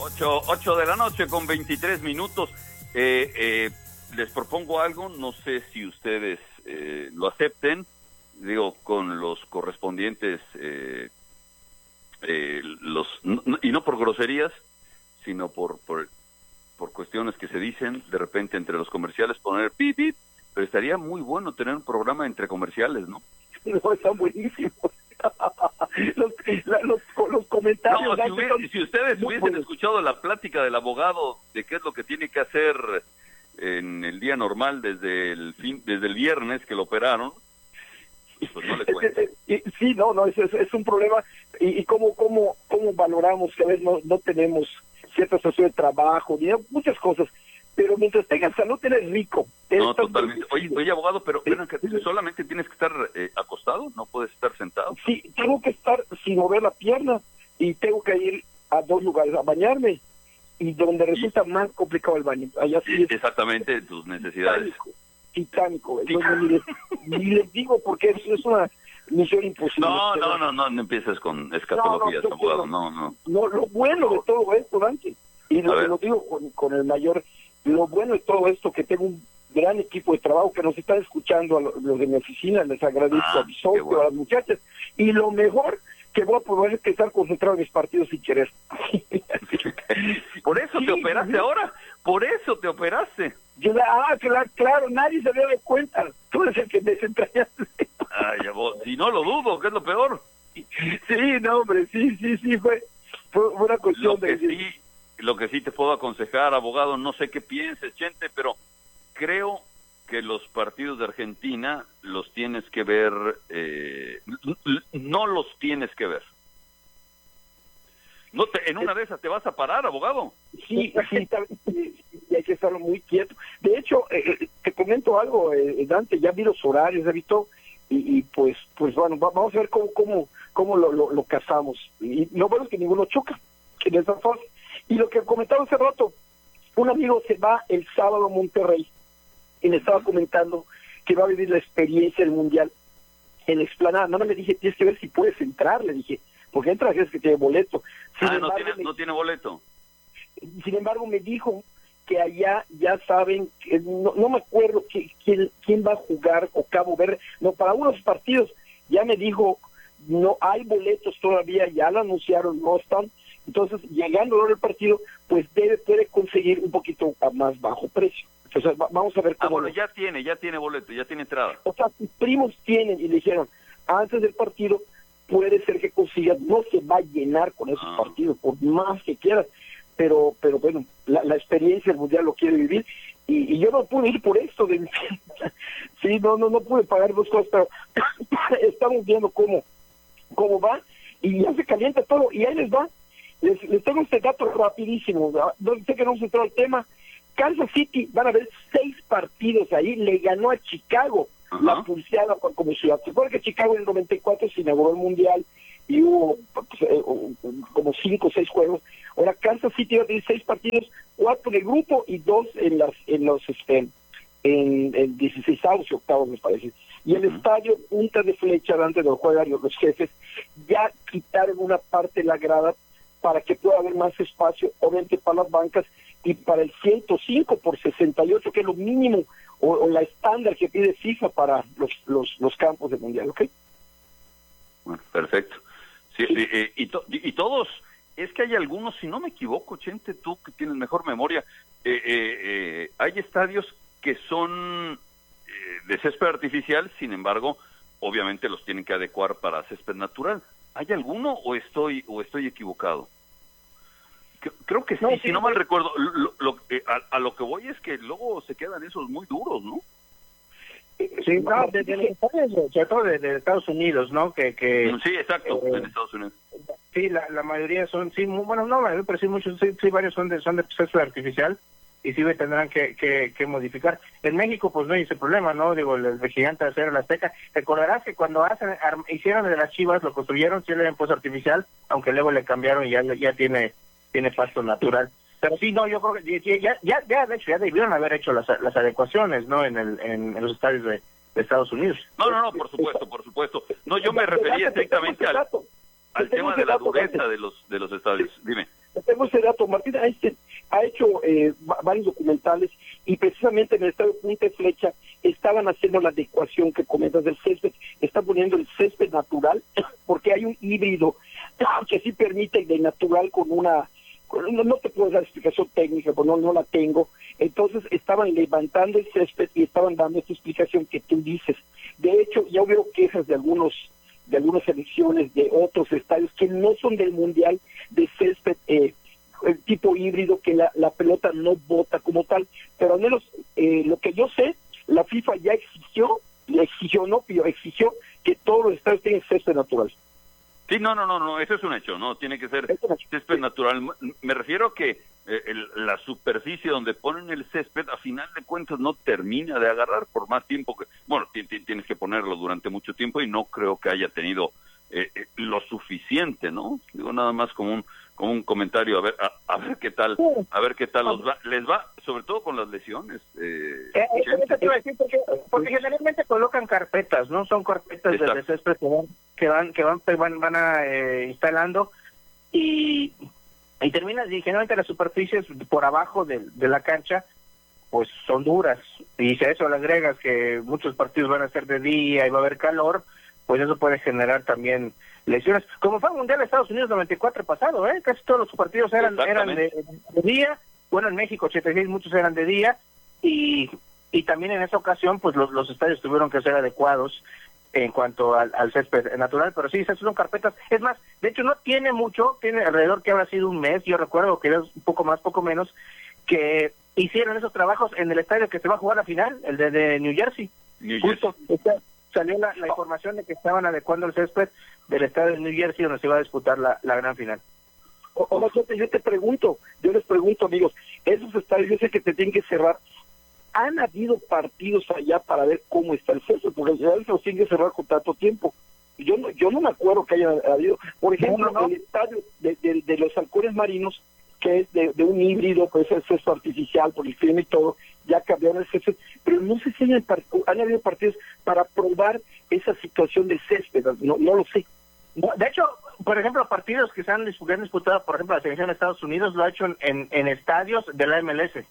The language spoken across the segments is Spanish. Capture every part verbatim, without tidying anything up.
Ocho, ocho de la noche con veintitrés minutos. Eh, eh, les propongo algo, no sé si ustedes eh, lo acepten, digo, con los correspondientes, eh, eh, los no, y no por groserías, sino por, por, por cuestiones que se dicen de repente entre los comerciales, poner pip, pip, pero estaría muy bueno tener un programa entre comerciales, ¿no? No, están buenísimos. los, la, los, los comentarios. No, si, hubiera, si ustedes hubiesen buenos. escuchado la plática del abogado de qué es lo que tiene que hacer en el día normal desde el fin, desde el viernes que lo operaron, pues no le cuento. Sí, no, no, es, es, es un problema. Y, y cómo, cómo, cómo valoramos que a veces no, no tenemos cierta situación de trabajo, ni muchas cosas. Pero mientras tengas salud, eres rico. Eres no, totalmente. Oye, oye, abogado, pero ¿sí? ¿solamente tienes que estar eh, acostado? ¿No puedes estar sentado? Sí, tengo que estar sin mover la pierna y tengo que ir a dos lugares a bañarme y donde resulta ¿Y? más complicado el baño. Allá sí es exactamente tus necesidades. Titánico. titánico. Entonces, ni, les, ni les digo porque es, es una misión imposible. No, no, no, no, no empieces con escatologías, no, no, abogado. No, no. No, lo bueno de todo esto, Dante, y lo, lo digo con, con el mayor... Lo bueno de todo esto, que tengo un gran equipo de trabajo que nos están escuchando, a los de mi oficina, les agradezco ah, a mi socio, bueno. a las muchachas, y lo mejor que voy a poder es que estar concentrado en mis partidos sin querer. Por eso sí, te operaste sí. ahora, por eso te operaste. Yo, ah, claro, claro, nadie se había dado cuenta, tú eres el que desentrañaste. Ay, vos, si no lo dudo, que es lo peor. Sí, no, hombre, sí, sí, sí, fue, fue una cuestión lo que de... Sí. Lo que sí te puedo aconsejar, abogado, no sé qué pienses, Chente, pero creo que los partidos de Argentina los tienes que ver, eh, no los tienes que ver. No te, en una de esas te vas a parar, abogado. Sí, sí, y hay que estar muy quieto. De hecho, eh, te comento algo, eh, Dante, ya vi los horarios, ya vi todo, y, y pues, pues bueno, vamos a ver cómo, cómo, cómo lo, lo, lo casamos. Y lo bueno es que ninguno choca, que es tan fácil. Y lo que comentaba hace rato, un amigo se va el sábado a Monterrey y le estaba comentando que va a vivir la experiencia del Mundial en la explanada. No, no me dije, tienes que ver si puedes entrar, le dije, porque entra es que tiene boleto. Sin ah, embargo, no, tiene, me, no tiene boleto. Sin embargo, me dijo que allá ya saben, que no, no me acuerdo que, quién, quién va a jugar o Cabo Verde, no, para unos partidos, ya me dijo, no hay boletos todavía, ya lo anunciaron, no están. Entonces, llegando al partido, pues debe puede conseguir un poquito a más bajo precio. Entonces, va, vamos a ver cómo... Ah, bueno, ya tiene, ya tiene boleto, ya tiene entrada. O sea, sus primos tienen, y le dijeron, antes del partido, puede ser que consigas, no se va a llenar con esos ah. partidos, por más que quieras, pero pero bueno, la, la experiencia del Mundial lo quiere vivir, y, y yo no pude ir por esto, de sí, no, no, no pude pagar dos cosas, pero estamos viendo cómo, cómo va, y ya se calienta todo, y ahí les va. Les, les tengo este dato rapidísimo, no sé que no hemos entrado al tema. Kansas City, van a haber seis partidos ahí, le ganó a Chicago uh-huh. la pulseada como ciudad. Se acuerda que Chicago en el noventa y cuatro se inauguró el Mundial y hubo pues, eh, como cinco o seis juegos. Ahora Kansas City va a tener seis partidos, cuatro de grupo y dos en las en los este, en, en dieciseisavos y octavos, me parece. Y el uh-huh. estadio Punta de Flecha, antes de los juegos, los jefes, ya quitaron una parte de la grada para que pueda haber más espacio, obviamente para las bancas, y para el ciento cinco por sesenta y ocho, que es lo mínimo, o, o la estándar que pide FIFA para los los, los campos del Mundial, ¿ok? Bueno, perfecto. Sí, sí. Eh, y, to, y, y todos, es que hay algunos, si no me equivoco, Chente, tú que tienes mejor memoria, eh, eh, eh, hay estadios que son eh, de césped artificial, sin embargo, obviamente los tienen que adecuar para césped natural. ¿Hay alguno o estoy o estoy equivocado? Creo que sí, no, si sí, no mal sí. recuerdo. Lo, lo, eh, a, a lo que voy es que luego se quedan esos muy duros, ¿no? Sí, no, desde de, de, sobre todo de, de Estados Unidos, ¿no? Que, que sí, exacto, eh, en Estados Unidos. Sí, la, la mayoría son, sí, muy, bueno, no, pero sí muchos, sí, sí varios son de son de césped artificial y sí tendrán que, que, que modificar. En México, pues no hay ese problema, ¿no? Digo, el, el gigante de acero, la Azteca. Recordarás que cuando hacen arm, hicieron de las Chivas, lo construyeron, sí le habían puesto artificial, aunque luego le cambiaron y ya, ya tiene tiene pasto natural. Pero sí, no, yo creo que ya, ya, ya de hecho, ya debieron haber hecho las, las adecuaciones, ¿no? En el en, en los estadios de, de Estados Unidos. No, no, no, por supuesto, por supuesto. No, yo me refería estrictamente al, al tema de la dureza de los de los estadios. Dime. Tengo traigo ese dato. Martín Einstein ha hecho eh, varios documentales y precisamente en el estadio Punta y Flecha estaban haciendo la adecuación que comentas del césped, están poniendo el césped natural porque hay un híbrido que sí permite de natural con una, con, no, no te puedo dar explicación técnica, porque no, no la tengo. Entonces estaban levantando el césped y estaban dando esta explicación que tú dices. De hecho, ya hubo quejas de algunos de algunas selecciones de otros estadios que no son del mundial de césped eh, el tipo híbrido, que la, la pelota no bota como tal, pero al menos eh, lo que yo sé, la FIFA ya exigió, le exigió, no pidió, exigió que todos los estadios tengan césped natural. Sí, no, no, no, no, eso es un hecho, no, tiene que ser césped natural. Me refiero a que eh, el, la superficie donde ponen el césped, a final de cuentas, no termina de agarrar por más tiempo que, bueno, tienes que ponerlo durante mucho tiempo y no creo que haya tenido eh, eh, lo suficiente, ¿no? Digo nada más como un como un comentario, a ver a, a ver qué tal, a ver qué tal los va, les va, sobre todo con las lesiones. Eh, eh, eso te iba a decir porque, porque generalmente colocan carpetas, ¿no? Son carpetas de, de césped que van que van que van van, van a, eh, instalando y y terminas y generalmente las superficies por abajo de, de la cancha pues son duras, y si a eso le agregas que muchos partidos van a ser de día y va a haber calor, pues eso puede generar también lesiones, como fue el Mundial de Estados Unidos noventa y cuatro pasado, ¿eh? Casi todos los partidos eran eran de, de día, bueno, en México ochenta y seis muchos eran de día, y y también en esa ocasión pues los, los estadios tuvieron que ser adecuados en cuanto al, al césped natural, pero sí, esas son carpetas. Es más, de hecho no tiene mucho, tiene alrededor que habrá sido un mes, yo recuerdo que era un poco más, poco menos, que hicieron esos trabajos en el estadio que se va a jugar a final, el de, de New Jersey. New Justo esta, salió la, la información de que estaban adecuando el césped del estadio de New Jersey donde se va a disputar la, la gran final. O, o, yo, te, yo te pregunto, yo les pregunto, amigos, esos estadios yo sé que te tienen que cerrar. ¿Han habido partidos allá para ver cómo está el césped? Porque en general se los tienen que cerrar con tanto tiempo. Yo no, yo no me acuerdo que haya habido, por ejemplo, no, no, no. el estadio de, de, de los halcones marinos, que es de, de un híbrido, pues es el césped artificial por el clima y todo, ya cambiaron el césped, pero no sé si han, han habido partidos para probar esa situación del césped, no, no lo sé. De hecho, por ejemplo, partidos que se han disputado, por ejemplo, la selección de Estados Unidos lo ha hecho en, en estadios de la M L S.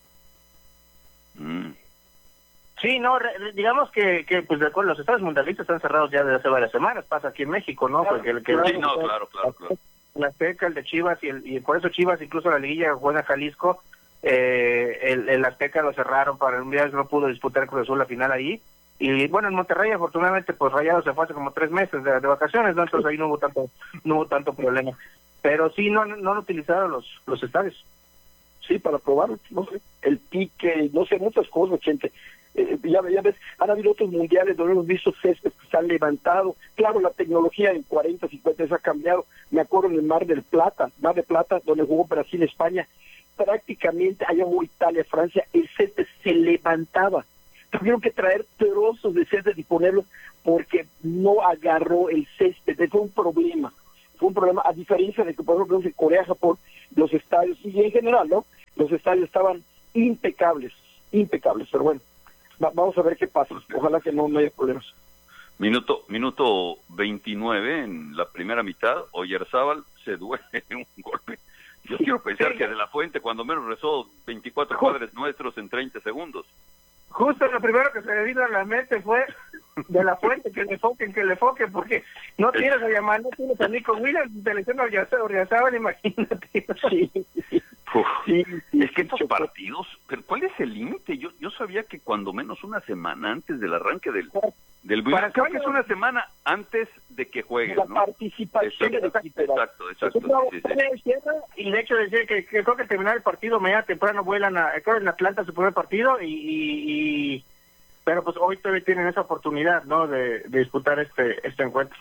Mm. Sí, no, re, digamos que, que pues de acuerdo, los estados mundialistas están cerrados ya desde hace varias semanas, pasa aquí en México, ¿no? Claro, Porque el que sí, no, claro, claro, claro. La Azteca, el de Chivas, y, el, y por eso Chivas, incluso la liguilla juega en Jalisco, eh, el, el Azteca lo cerraron para el Mundial, no pudo disputar Cruz Azul la final ahí, y bueno, en Monterrey afortunadamente pues Rayados se fue hace como tres meses de, de vacaciones, ¿no? Entonces ahí no hubo tanto, no hubo tanto problema, pero sí, no, no han utilizado los, los estadios. Sí, para probar, no sé, el pique, no sé, muchas cosas, gente. Eh, ya, ya ves, han habido otros mundiales donde hemos visto céspedes que se han levantado. Claro, la tecnología en cuarenta, cincuenta se ha cambiado. Me acuerdo en el Mar del Plata, Mar de Plata, donde jugó Brasil, España, prácticamente allá hubo Italia, Francia, el césped se levantaba. Tuvieron que traer trozos de césped y ponerlos porque no agarró el césped. Fue un problema. Fue un problema, a diferencia de que, por ejemplo, en Corea, Japón, los estadios, y en general, ¿no? Los estadios estaban impecables, impecables, pero bueno, va, vamos a ver qué pasa. Ojalá que no, no haya problemas. Minuto minuto veintinueve en la primera mitad, Oyarzábal se duele en un golpe. Yo quiero pensar sí. que de la Fuente, cuando menos rezó veinticuatro padres nuestros en treinta segundos. Justo lo primero que se le vino a la mente fue de la Fuente, que le foquen, que le foquen, porque no tienes a llamar, no tienes a Nico Williams, te lesionó a Oyarzábal, imagínate. Sí, Uf, sí, sí, es que estos partidos, pero ¿cuál es el límite? Yo yo sabía que cuando menos una semana antes del arranque del del Para creo que es una semana antes de que juegues, la ¿no? participación exacto, de exacto, exacto, exacto sí, sí. Y de hecho decir que, que creo que terminar el partido mañana temprano vuelan a, creo en Atlanta su primer partido y, y, y pero pues hoy todavía tienen esa oportunidad, ¿no? De, de disputar este este encuentro.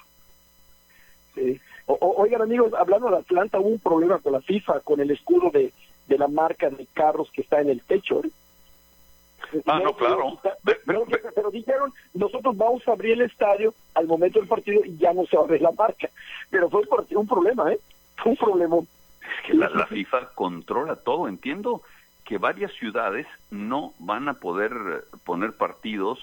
Sí. O, o, oigan amigos, hablando de Atlanta, hubo un problema con la FIFA, con el escudo de, de la marca de carros que está en el techo, ¿eh? Ah, no, no claro. Pero, pero, pero, pero dijeron, nosotros vamos a abrir el estadio al momento del partido y ya no se va a ver la marca. Pero fue un problema, ¿eh? Fue un problema. Es que la, la FIFA controla todo. Entiendo que varias ciudades no van a poder poner partidos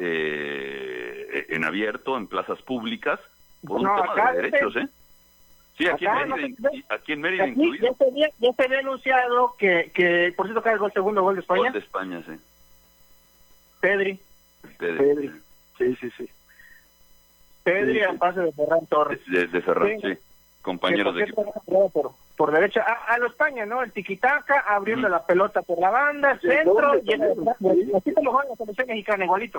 eh, en abierto, en plazas públicas, por un no, tema de derechos, ¿eh? Sí, aquí en Acá, Mérida, no, aquí en Mérida aquí incluido. ya se había, ya se había anunciado que, que por cierto, cae el segundo gol de España. Gol de España, sí. Pedri. Pedri. Pedri. Sí, sí, sí. Pedri Sí, al sí. pase de Ferran Torres. De, de Ferran, Sí. sí. Compañeros de Que equipo. por, cierto, por, por derecha, a, a lo España, ¿no? El tiquitaca, abriendo Ujú. la pelota por la banda, Sí, centro, ¿dónde y el, también? así te lo juega la selección mexicana, igualito.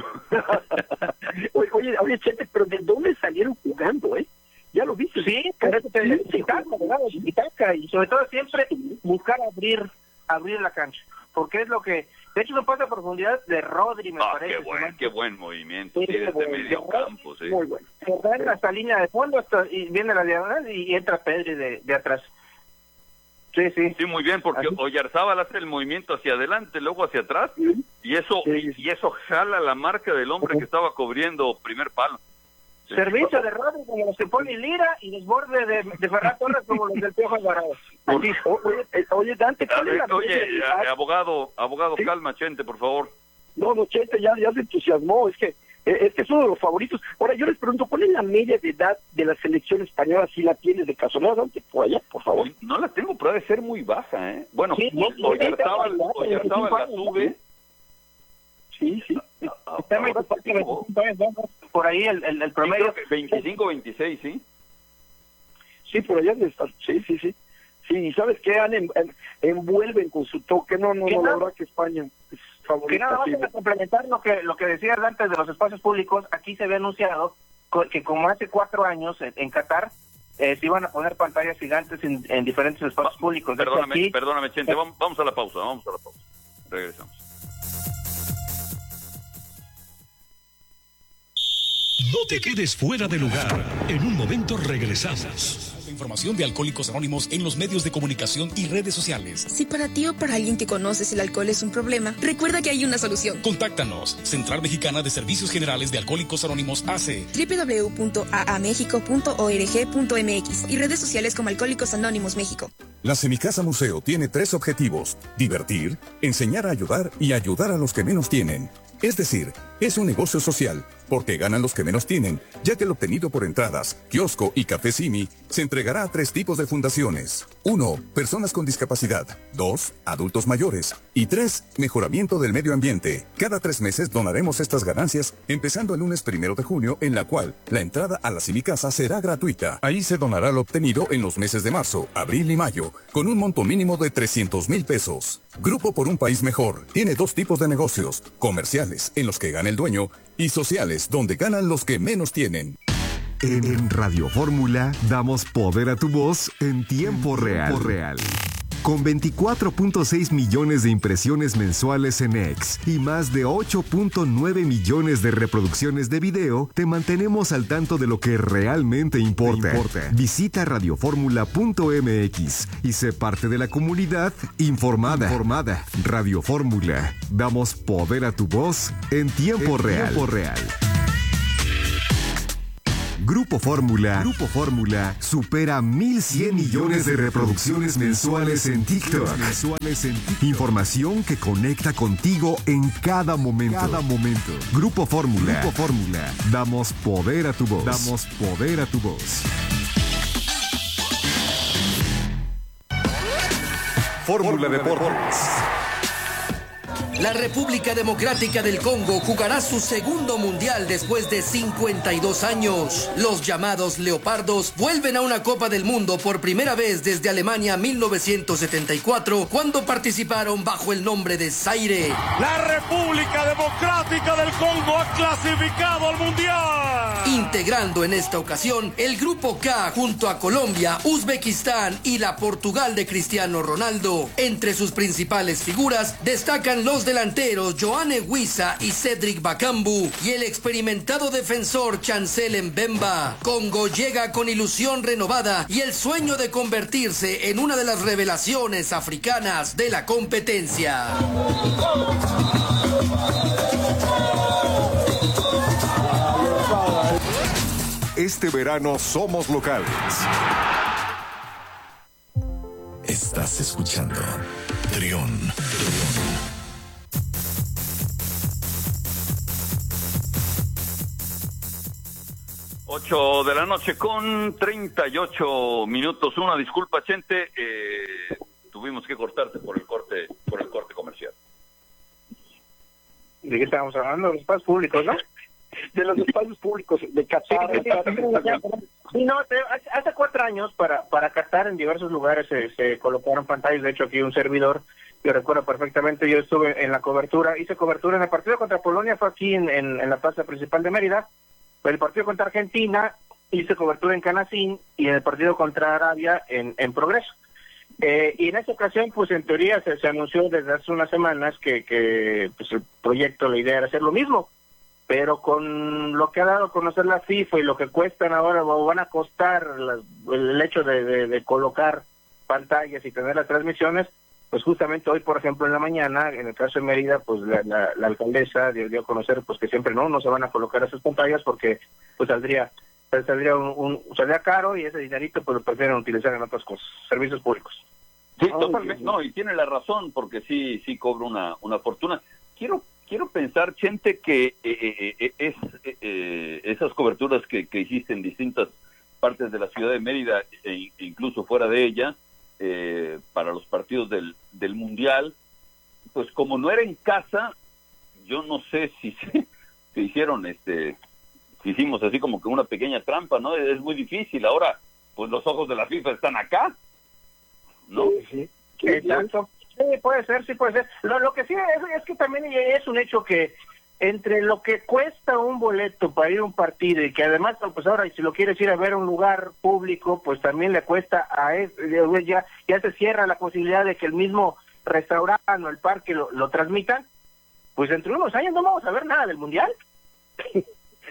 oye, oye, oye, Chete, pero ¿de dónde salieron jugando, eh? Ya lo viste. Sí, por eso te digo, tiquitaca, ¿verdad? El tiquitaca, y sobre todo siempre buscar abrir, abrir la cancha, porque es lo que, de hecho, no pasa a profundidad de Rodri, me Ah, parece. qué buen, ¿no? qué buen movimiento, sí, Sí, desde bueno, medio ¿verdad? campo, sí. Muy bueno. Se da en esta línea de fondo hasta, y viene la diagonal y entra Pedri de, de atrás. Sí, sí. Sí, muy bien, porque Así. Oyarzábal hace el movimiento hacia adelante, luego hacia atrás, Sí. y eso Sí. y eso jala la marca del hombre que estaba cubriendo primer palo. Sí. Servicio de Rodri como los que pone Lira y desborde de, de Ferran Torres como los del Piojo Alvarado. Por- o- oye, eh, oye, Dante, A ¿cuál es ver, la oye, media de edad? eh, abogado, abogado, Sí. calma, Chente, por favor. No, no, Chete, ya, ya se entusiasmó, es que eh, es que es uno de los favoritos. Ahora, yo les pregunto, ¿cuál es la media de edad de la selección española, si la tienes de casualidad, Dante, por allá, por favor? No la tengo, pero ha de ser muy baja, ¿eh? Bueno, Sí, no, sí, Oyarzábal, sí, sí, Oyarzábal la sí, sube. Sí, sí. a- a- Está ahora muy- sí jugó. por ahí el, el, el Sí, promedio. creo que veinticinco veintiséis, ¿sí? Sí, por allá debe estar. Sí, sí, sí. Sí, y ¿sabes qué? Han en- en- envuelven con su toque. No, no, ¿Qué no, la tal? verdad que España es Que favorita. nada más sí. para complementar lo que lo que decías antes de los espacios públicos, aquí se había anunciado co- que como hace cuatro años en, en Qatar eh, se iban a poner pantallas gigantes en, en diferentes espacios públicos. De hecho, Perdóname, aquí- perdóname, Chente, vamos, vamos a la pausa, vamos a la pausa. Regresamos. No te quedes fuera de lugar. En un momento regresamos. Información de Alcohólicos Anónimos en los medios de comunicación y redes sociales. Si para ti o para alguien que conoces el alcohol es un problema, recuerda que hay una solución. Contáctanos. Central Mexicana de Servicios Generales de Alcohólicos Anónimos A C. doble u doble u doble u punto a a mexico punto org punto m x y redes sociales como Alcohólicos Anónimos México. La Semicasa Museo tiene tres objetivos: divertir, enseñar a ayudar y ayudar a los que menos tienen. Es decir, es un negocio social, porque ganan los que menos tienen, ya que el obtenido por entradas, kiosco y café Simi se entregará a tres tipos de fundaciones. Uno, personas con discapacidad. Dos, adultos mayores. Y tres, mejoramiento del medio ambiente. Cada tres meses donaremos estas ganancias, empezando el lunes primero de junio, en la cual la entrada a la Semicasa será gratuita. Ahí se donará lo obtenido en los meses de marzo, abril y mayo, con un monto mínimo de trescientos mil pesos. Grupo por un País Mejor tiene dos tipos de negocios: comerciales, en los que gana el dueño, y sociales, donde ganan los que menos tienen. En, en Radio Fórmula damos poder a tu voz en tiempo real. real. Con veinticuatro punto seis millones de impresiones mensuales en X y más de ocho punto nueve millones de reproducciones de video, te mantenemos al tanto de lo que realmente importa. importa. Visita radioformula punto m x y sé parte de la comunidad informada. informada. Radio Fórmula. Damos poder a tu voz en tiempo en real. Tiempo real. Grupo Fórmula, Grupo Fórmula supera mil cien millones de reproducciones mensuales en TikTok. Mensuales en TikTok. Información que conecta contigo en cada momento. Cada momento. Grupo Fórmula, Grupo Fórmula. Damos poder a tu voz. Damos poder a tu voz. Fórmula Deportes. La República Democrática del Congo jugará su segundo mundial después de cincuenta y dos años. Los llamados Leopardos vuelven a una Copa del Mundo por primera vez desde Alemania mil novecientos setenta y cuatro, cuando participaron bajo el nombre de Zaire. La República Democrática del Congo ha clasificado al mundial. Integrando en esta ocasión el Grupo K junto a Colombia, Uzbekistán y la Portugal de Cristiano Ronaldo. Entre sus principales figuras destacan los delanteros Joanne Wissa y Cedric Bakambu y el experimentado defensor Chancel Mbemba. Congo llega con ilusión renovada y el sueño de convertirse en una de las revelaciones africanas de la competencia. Este verano somos locales. Estás escuchando Trión. ocho de la noche con treinta y ocho minutos. Una disculpa, Chente, eh, tuvimos que cortarte por el corte, por el corte comercial. ¿De qué estábamos hablando? De los espacios públicos, ¿no? De los espacios públicos de Qatar. Sí, sí, no, te, hace, hace cuatro años para para Qatar en diversos lugares se, se colocaron pantallas. De hecho, aquí un servidor, yo recuerdo perfectamente, yo estuve en la cobertura, hice cobertura en el partido contra Polonia, fue aquí en, en, en la plaza principal de Mérida. El partido contra Argentina hice cobertura en Canacín y en el partido contra Arabia en, en Progreso. Eh, y en esa ocasión, pues en teoría se, se anunció desde hace unas semanas que, que pues, el proyecto, la idea era hacer lo mismo. Pero con lo que ha dado a conocer la FIFA y lo que cuestan ahora, o van a costar la, el hecho de, de, de colocar pantallas y tener las transmisiones, pues justamente hoy, por ejemplo, en la mañana, en el caso de Mérida, pues la, la, la alcaldesa dio, dio a conocer pues que siempre no, no se van a colocar esas pantallas porque pues saldría saldría un, un saldría caro y ese dinerito pues lo prefieren utilizar en otras cosas, servicios públicos. Sí, oh, totalmente, no, y tiene la razón porque sí sí cobra una una fortuna. Quiero quiero pensar, Chente, que eh, eh, eh, es eh, esas coberturas que, que hiciste en distintas partes de la ciudad de Mérida e incluso fuera de ella, eh, para los partidos del, del Mundial, pues como no era en casa, yo no sé si se, se hicieron, este, si hicimos así como que una pequeña trampa, ¿no? Es muy difícil. Ahora, pues los ojos de la FIFA están acá, ¿no? Sí, sí. Exacto. Sí, puede ser, sí puede ser. Lo, lo que sí es, es que también es un hecho que entre lo que cuesta un boleto para ir a un partido y que además, pues ahora si lo quieres ir a ver a un lugar público, pues también le cuesta a eso, ya, ya se cierra la posibilidad de que el mismo restaurante o el parque lo, lo transmitan, pues dentro de unos años no vamos a ver nada del Mundial. es,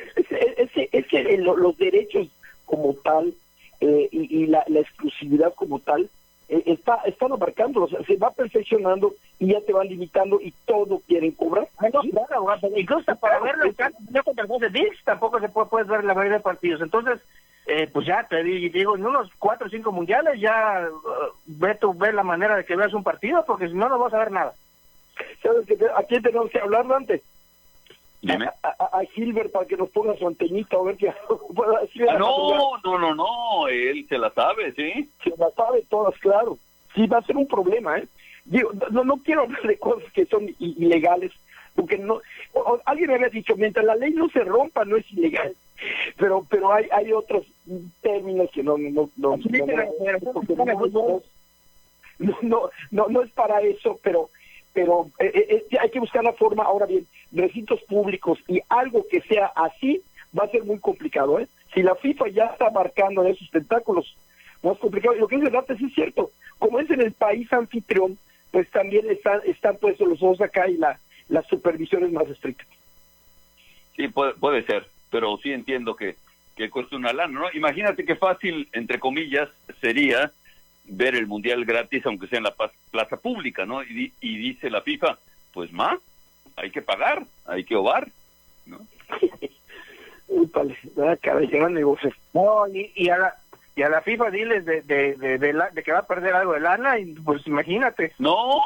es, es que los derechos como tal eh, y, y la, la exclusividad como tal eh, está están abarcando, o sea, se va perfeccionando y ya te van limitando y todo quieren cobrar. No, claro, incluso para verlo en casa, yo contra el de Dix tampoco se puede puedes ver la mayoría de partidos. Entonces, eh, pues ya te digo, en unos cuatro o cinco mundiales ya uh, ve tu ve la manera de que veas un partido, porque si no, no vas a ver nada. ¿Sabes que a quién tenemos que hablar antes? Dime. A, a, a Gilbert para que nos ponga su antenita a ver qué pueda decir. Ah, no, no, no, no, él se la sabe, ¿sí? Se la sabe todas, claro. Sí, va a ser un problema, ¿eh? Digo, no, no quiero hablar de cosas que son ilegales, porque no, o, alguien me había dicho, mientras la ley no se rompa, no es ilegal, pero pero hay hay otros términos que no no no no no, no, no, no es para eso, pero pero eh, eh, hay que buscar la forma. Ahora bien, recintos públicos y algo que sea así va a ser muy complicado, ¿eh? Si la FIFA ya está marcando en esos tentáculos, más complicado. Y lo que es verdad es cierto, como es en el país anfitrión, pues también están están puestos los ojos acá y la las supervisiones más estrictas. Sí, puede, puede ser, pero sí entiendo que, que cuesta una lana, ¿no? Imagínate qué fácil, entre comillas, sería ver el Mundial gratis, aunque sea en la plaza pública, ¿no? Y, y dice la FIFA, pues más, hay que pagar, hay que ovar, ¿no? Úpale, cada llevan negocios. No, y, y a la y a la FIFA diles de de, de, de, la, de que va a perder algo de lana, y pues imagínate. No,